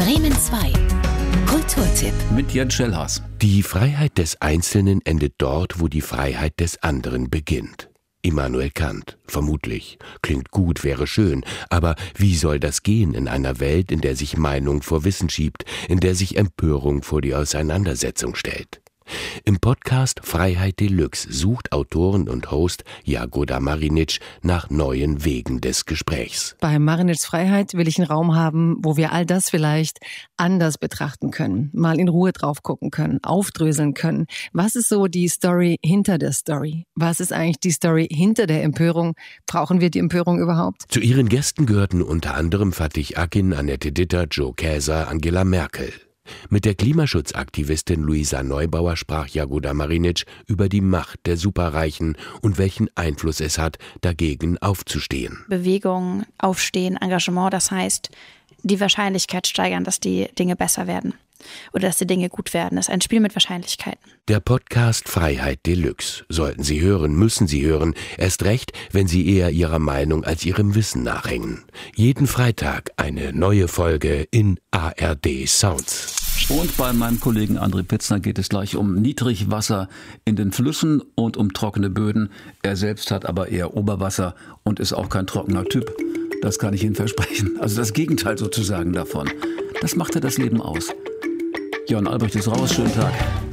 Bremen 2. Kulturtipp. Mit Jens Schellhaas. Die Freiheit des Einzelnen endet dort, wo die Freiheit des anderen beginnt. Immanuel Kant, vermutlich. Klingt gut, wäre schön. Aber wie soll das gehen in einer Welt, in der sich Meinung vor Wissen schiebt, in der sich Empörung vor die Auseinandersetzung stellt? Im Podcast Freiheit Deluxe sucht Autorin und Host Jagoda Marinic nach neuen Wegen des Gesprächs. Bei Marinics Freiheit will ich einen Raum haben, wo wir all das vielleicht anders betrachten können, mal in Ruhe drauf gucken können, aufdröseln können. Was ist so die Story hinter der Story? Was ist eigentlich die Story hinter der Empörung? Brauchen wir die Empörung überhaupt? Zu ihren Gästen gehörten unter anderem Fatih Akin, Annette Ditter, Joe Käser, Angela Merkel. Mit der Klimaschutzaktivistin Luisa Neubauer sprach Jagoda Marinic über die Macht der Superreichen und welchen Einfluss es hat, dagegen aufzustehen. Bewegung, Aufstehen, Engagement, das heißt, die Wahrscheinlichkeit steigern, dass die Dinge besser werden oder dass die Dinge gut werden. Das ist ein Spiel mit Wahrscheinlichkeiten. Der Podcast Freiheit Deluxe. Sollten Sie hören, müssen Sie hören. Erst recht, wenn Sie eher Ihrer Meinung als Ihrem Wissen nachhängen. Jeden Freitag eine neue Folge in ARD Sounds. Und bei meinem Kollegen André Pitzner geht es gleich um Niedrigwasser in den Flüssen und um trockene Böden. Er selbst hat aber eher Oberwasser und ist auch kein trockener Typ. Das kann ich Ihnen versprechen. Also das Gegenteil sozusagen davon. Das machte das Leben aus. Jon Albrecht ist raus. Schönen Tag.